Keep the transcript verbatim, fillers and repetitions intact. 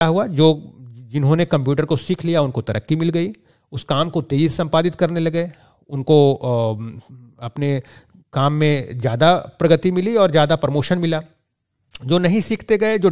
हुआ, जो जिन्होंने कंप्यूटर को सीख लिया उनको तरक्की मिल गई, उस काम को तेजी से संपादित करने लगे, उनको अपने काम में ज़्यादा प्रगति मिली और ज़्यादा प्रमोशन मिला। जो नहीं सीखते गए, जो